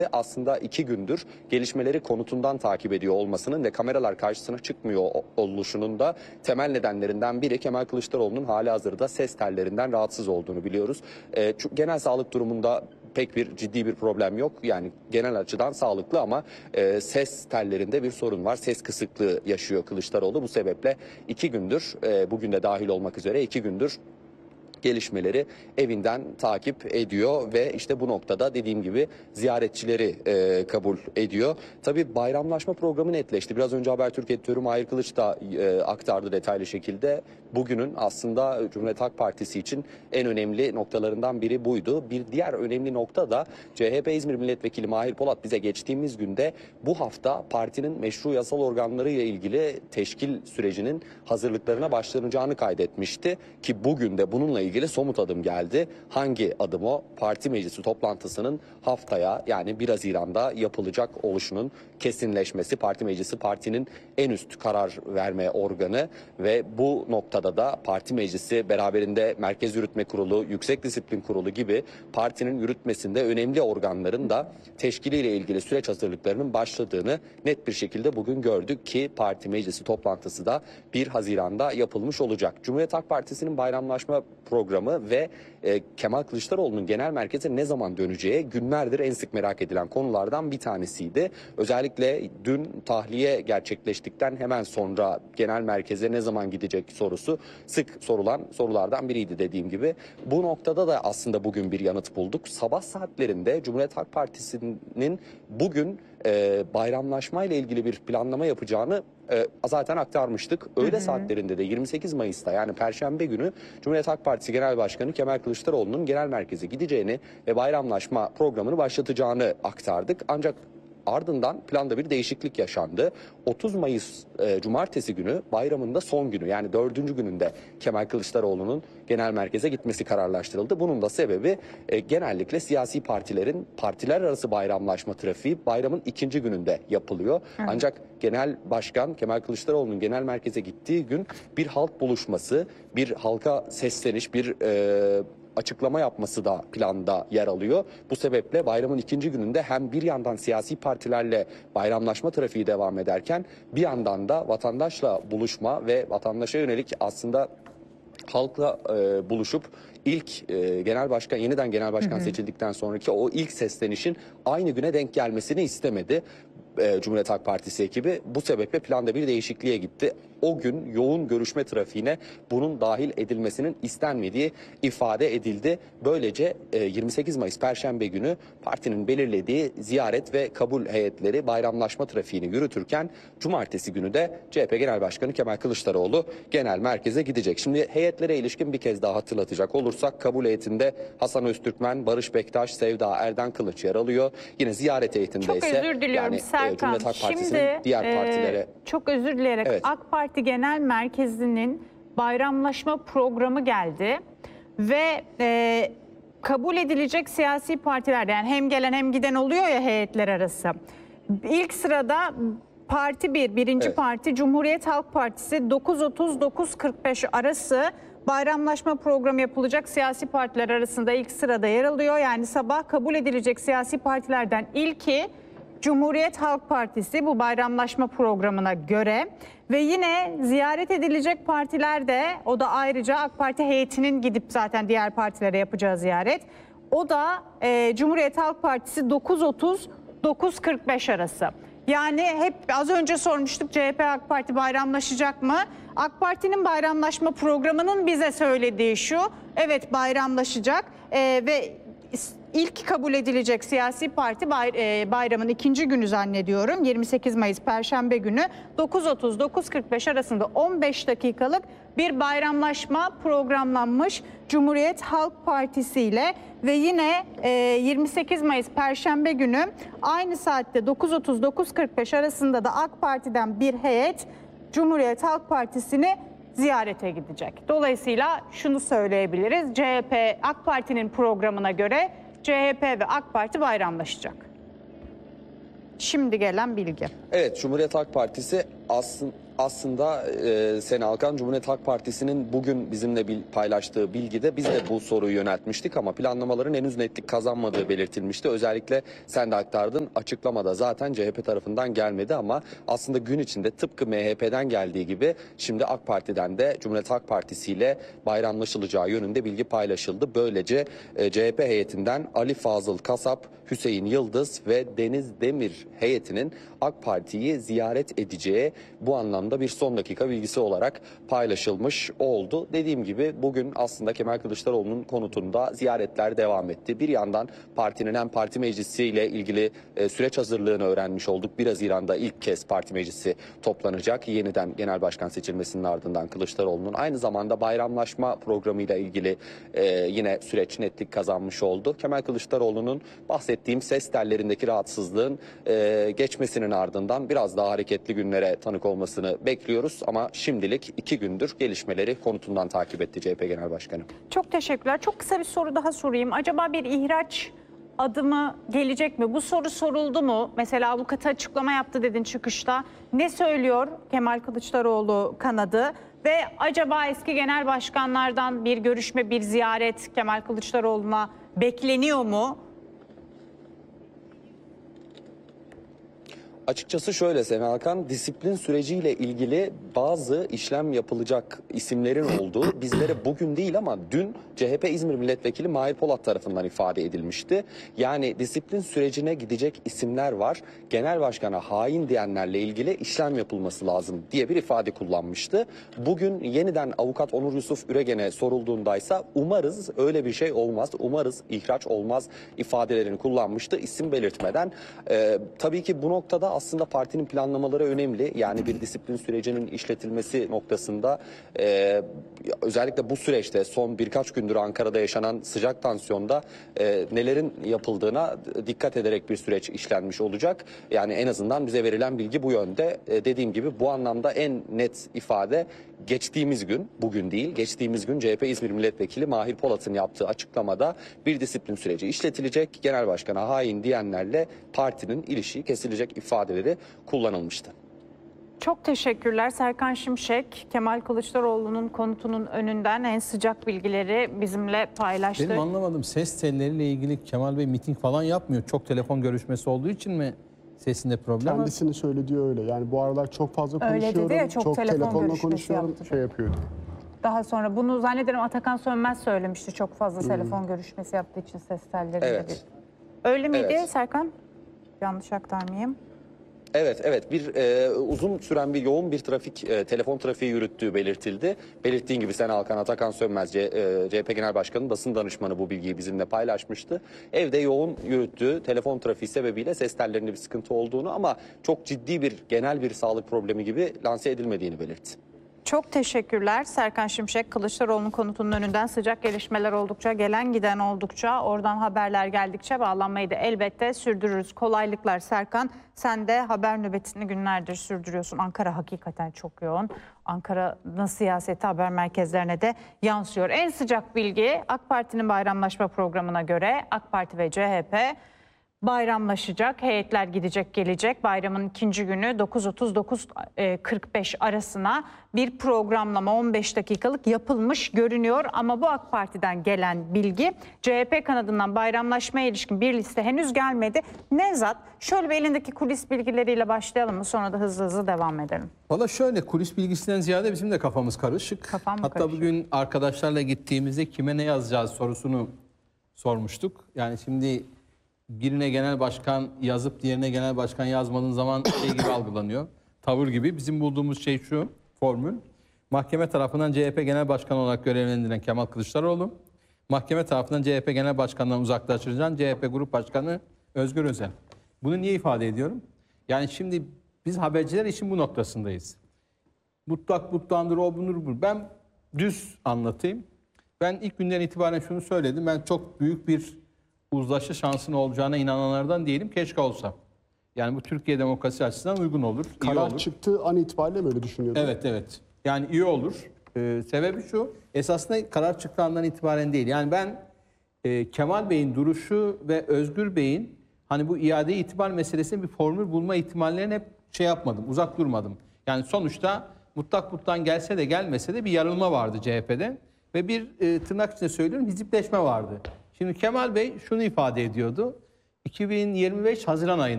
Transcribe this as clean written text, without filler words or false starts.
aslında 2 gündür gelişmeleri konutundan takip ediyor olmasının ve kameralar karşısına çıkmıyor oluşunun da temel nedenlerinden biri Kemal Kılıçdaroğlu'nun halihazırda ses tellerinden rahatsız olduğunu biliyoruz. Genel sağlık durumunda pek ciddi bir problem yok. Yani genel açıdan sağlıklı ama ses tellerinde bir sorun var. Ses kısıklığı yaşıyor Kılıçdaroğlu. Bu sebeple 2 gündür, bugün de dahil olmak üzere 2 gündür gelişmeleri evinden takip ediyor ve işte bu noktada dediğim gibi ziyaretçileri kabul ediyor. Tabii bayramlaşma programı netleşti. Biraz önce Habertürk editörü Mahir Kılıç da aktardı detaylı şekilde. Bugünün aslında Cumhuriyet Halk Partisi için en önemli noktalarından biri buydu. Bir diğer önemli nokta da CHP İzmir Milletvekili Mahir Polat bize geçtiğimiz günde bu hafta partinin meşru yasal organları ile ilgili teşkil sürecinin hazırlıklarına başlanacağını kaydetmişti ki bugün de bununla ilgili somut adım geldi. Hangi adım o? Parti meclisi toplantısının haftaya yani 1 Haziran'da yapılacak oluşunun kesinleşmesi. Parti meclisi partinin en üst karar verme organı ve bu noktada da parti meclisi beraberinde Merkez Yürütme Kurulu, Yüksek Disiplin Kurulu gibi partinin yürütmesinde önemli organların da teşkiliyle ilgili süreç hazırlıklarının başladığını net bir şekilde bugün gördük ki parti meclisi toplantısı da 1 Haziran'da yapılmış olacak. Cumhuriyet Halk Partisi'nin bayramlaşma programı ve Kemal Kılıçdaroğlu'nun genel merkeze ne zaman döneceği günlerdir en sık merak edilen konulardan bir tanesiydi. Özellikle dün tahliye gerçekleştikten hemen sonra genel merkeze ne zaman gidecek sorusu sık sorulan sorulardan biriydi dediğim gibi. Bu noktada da aslında bugün bir yanıt bulduk. Sabah saatlerinde Cumhuriyet Halk Partisi'nin bugün bayramlaşma ile ilgili bir planlama yapacağını zaten aktarmıştık. Öğle saatlerinde de 28 Mayıs'ta yani Perşembe günü Cumhuriyet Halk Partisi Genel Başkanı Kemal Kılıçdaroğlu'nun genel merkeze gideceğini ve bayramlaşma programını başlatacağını aktardık. Ancak ardından planda bir değişiklik yaşandı. 30 Mayıs Cumartesi günü bayramın da son günü yani 4. gününde Kemal Kılıçdaroğlu'nun genel merkeze gitmesi kararlaştırıldı. Bunun da sebebi genellikle siyasi partilerin partiler arası bayramlaşma trafiği bayramın 2. gününde yapılıyor. Evet. Ancak Genel Başkan Kemal Kılıçdaroğlu'nun genel merkeze gittiği gün bir halk buluşması, bir halka sesleniş, bir açıklama yapması da planda yer alıyor. Bu sebeple bayramın 2. gününde hem bir yandan siyasi partilerle bayramlaşma trafiği devam ederken bir yandan da vatandaşla buluşma ve vatandaşa yönelik aslında halkla buluşup ilk yeniden genel başkan seçildikten sonraki o ilk seslenişin aynı güne denk gelmesini istemedi. Cumhuriyet Halk Partisi ekibi bu sebeple planda bir değişikliğe gitti. O gün yoğun görüşme trafiğine bunun dahil edilmesinin istenmediği ifade edildi. Böylece 28 Mayıs Perşembe günü partinin belirlediği ziyaret ve kabul heyetleri bayramlaşma trafiğini yürütürken Cumartesi günü de CHP Genel Başkanı Kemal Kılıçdaroğlu genel merkeze gidecek. Şimdi heyetlere ilişkin bir kez daha hatırlatacak olursak kabul heyetinde Hasan Öztürkmen, Barış Bektaş, Sevda Erden Kılıç yer alıyor. Yine ziyaret heyetinde çok ise özür diliyorum Serkan. Cumhuriyet Halk Partisi'nin diğer partilere... Çok özür dileyerek Evet. AK Parti Genel Merkezi'nin bayramlaşma programı geldi ve kabul edilecek siyasi partiler yani hem gelen hem giden oluyor ya heyetler arası. İlk sırada Parti 1. Evet. Parti Cumhuriyet Halk Partisi 9.30-9.45 arası bayramlaşma programı yapılacak siyasi partiler arasında ilk sırada yer alıyor. Yani sabah kabul edilecek siyasi partilerden ilki Cumhuriyet Halk Partisi bu bayramlaşma programına göre ve yine ziyaret edilecek partiler de o da ayrıca AK Parti heyetinin gidip zaten diğer partilere yapacağı ziyaret. O da Cumhuriyet Halk Partisi 9.30-9.45 arası. Yani hep az önce sormuştuk CHP AK Parti bayramlaşacak mı? AK Parti'nin bayramlaşma programının bize söylediği şu: evet bayramlaşacak ve İlk kabul edilecek siyasi parti bayramın 2. günü zannediyorum 28 Mayıs Perşembe günü 9.30-9.45 arasında 15 dakikalık bir bayramlaşma programlanmış Cumhuriyet Halk Partisi ile ve yine 28 Mayıs Perşembe günü aynı saatte 9.30-9.45 arasında da AK Parti'den bir heyet Cumhuriyet Halk Partisi'ni ziyarete gidecek. Dolayısıyla şunu söyleyebiliriz: CHP AK Parti'nin programına göre CHP ve AK Parti bayramlaşacak. Şimdi gelen bilgi. Evet, Cumhuriyet Halk Partisi Aslında Sayın Alkan, Cumhuriyet Halk Partisi'nin bugün bizimle paylaştığı bilgide biz de bu soruyu yöneltmiştik ama planlamaların henüz netlik kazanmadığı belirtilmişti. Özellikle sen de aktardın, açıklamada zaten CHP tarafından gelmedi ama aslında gün içinde tıpkı MHP'den geldiği gibi şimdi AK Parti'den de Cumhuriyet Halk Partisi ile bayramlaşılacağı yönünde bilgi paylaşıldı. Böylece CHP heyetinden Ali Fazıl Kasap, Hüseyin Yıldız ve Deniz Demir heyetinin AK Parti'yi ziyaret edeceği bu anlamda bir son dakika bilgisi olarak paylaşılmış oldu. Dediğim gibi bugün aslında Kemal Kılıçdaroğlu'nun konutunda ziyaretler devam etti. Bir yandan partinin hem parti meclisi ile ilgili süreç hazırlığını öğrenmiş olduk. 1 Haziran'da ilk kez parti meclisi toplanacak. Yeniden genel başkan seçilmesinin ardından Kılıçdaroğlu'nun aynı zamanda bayramlaşma programıyla ilgili yine süreç netlik kazanmış oldu. Kemal Kılıçdaroğlu'nun bahsettiğim ses tellerindeki rahatsızlığın geçmesinin ardından biraz daha hareketli günlere tanık olmasını bekliyoruz ama şimdilik 2 gündür gelişmeleri konutundan takip etti CHP Genel Başkanı. Çok teşekkürler. Çok kısa bir soru daha sorayım. Acaba bir ihraç adımı gelecek mi? Bu soru soruldu mu? Mesela avukatı açıklama yaptı dedin çıkışta. Ne söylüyor Kemal Kılıçdaroğlu kanadı? Ve acaba eski genel başkanlardan bir görüşme, bir ziyaret Kemal Kılıçdaroğlu'na bekleniyor mu? Açıkçası şöyle Sayın Hakan, disiplin süreciyle ilgili bazı işlem yapılacak isimlerin olduğu bizlere bugün değil ama dün CHP İzmir Milletvekili Mahir Polat tarafından ifade edilmişti. Yani disiplin sürecine gidecek isimler var. Genel başkana hain diyenlerle ilgili işlem yapılması lazım diye bir ifade kullanmıştı. Bugün yeniden avukat Onur Yusuf Üregen'e sorulduğundaysa umarız öyle bir şey olmaz, umarız ihraç olmaz ifadelerini kullanmıştı isim belirtmeden. Tabii ki bu noktada aslında partinin planlamaları önemli. Yani bir disiplin sürecinin işletilmesi noktasında özellikle bu süreçte son birkaç gündür Ankara'da yaşanan sıcak tansiyonda nelerin yapıldığına dikkat ederek bir süreç işlenmiş olacak. Yani en azından bize verilen bilgi bu yönde. Dediğim gibi bu anlamda en net ifade geçtiğimiz gün, bugün değil, geçtiğimiz gün CHP İzmir Milletvekili Mahir Polat'ın yaptığı açıklamada bir disiplin süreci işletilecek. Genel başkana hain diyenlerle partinin ilişiği kesilecek ifadeleri kullanılmıştı. Çok teşekkürler Serkan Şimşek. Kemal Kılıçdaroğlu'nun konutunun önünden en sıcak bilgileri bizimle paylaştı. Benim anlamadım, ses telleriyle ilgili Kemal Bey miting falan yapmıyor. Çok telefon görüşmesi olduğu için mi sesinde problem var? Kendisini söylediği öyle. Yani bu aralar çok fazla Öyle konuşuyorum. dedi ya, çok telefon telefonla görüşmesi konuşuyorum. yaptı. Şey yapıyordu. Daha sonra bunu zannederim Atakan Sönmez söylemişti. Çok fazla telefon görüşmesi yaptığı için ses telleri. Evet. Öyle miydi Evet. Serkan? Yanlış aktarmayayım. Evet, bir uzun süren bir yoğun bir telefon trafiği yürüttüğü belirtildi. Belirttiğin gibi sen Hakan Atakan Sönmez, CHP Genel Başkanı basın danışmanı bu bilgiyi bizimle paylaşmıştı. Evde yoğun yürüttüğü telefon trafiği sebebiyle ses tellerinde bir sıkıntı olduğunu ama çok ciddi bir genel bir sağlık problemi gibi lanse edilmediğini belirtti. Çok teşekkürler Serkan Şimşek. Kılıçdaroğlu'nun konutunun önünden sıcak gelişmeler oldukça, gelen giden oldukça, oradan haberler geldikçe bağlanmayı da elbette sürdürürüz. Kolaylıklar Serkan. Sen de haber nöbetini günlerdir sürdürüyorsun. Ankara hakikaten çok yoğun. Ankara'nın siyaseti haber merkezlerine de yansıyor. En sıcak bilgi AK Parti'nin bayramlaşma programına göre AK Parti ve CHP bayramlaşacak. Heyetler gidecek gelecek. Bayramın ikinci günü 9.30-9.45 arasına bir programlama 15 dakikalık yapılmış görünüyor. Ama bu AK Parti'den gelen bilgi, CHP kanadından bayramlaşmaya ilişkin bir liste henüz gelmedi. Nevzat, şöyle bir elindeki kulis bilgileriyle başlayalım mı? Sonra da hızlı hızlı devam edelim. Valla şöyle, kulis bilgisinden ziyade bizim de kafamız karışık. Hatta karışık. bugün arkadaşlarla gittiğimizde kime ne yazacağız sorusunu sormuştuk. Yani şimdi birine genel başkan yazıp diğerine genel başkan yazmadığın zaman şey gibi algılanıyor. Tavır gibi. Bizim bulduğumuz şey şu formül. Mahkeme tarafından CHP Genel Başkanı olarak görevlendirilen Kemal Kılıçdaroğlu, mahkeme tarafından CHP Genel Başkanı'ndan uzaklaştırılan CHP Grup Başkanı Özgür Özel. Bunu niye ifade ediyorum? Yani şimdi biz haberciler için bu noktasındayız. Mutlak mutlandır, o bunur bu. Ben düz anlatayım. Ben ilk günden itibaren şunu söyledim. Ben çok büyük bir uzlaşı şansının olacağına inananlardan değilim. Keşke olsa. Yani bu Türkiye demokrasi açısından uygun olur, iyi Karar olur. çıktığı an itibariyle mi öyle düşünüyordun? Evet. Yani iyi olur. Sebebi şu, esasında karar çıktığı andan itibaren değil. Yani ben Kemal Bey'in duruşu ve Özgür Bey'in hani bu iade itibar meselesinin bir formül bulma ihtimallerini hep şey yapmadım, uzak durmadım. Yani sonuçta mutlak gruptan gelse de gelmese de bir yarılma vardı CHP'de ve bir tırnak içinde söylüyorum hizipleşme vardı. Şimdi Kemal Bey şunu ifade ediyordu. 2025 Haziran ayında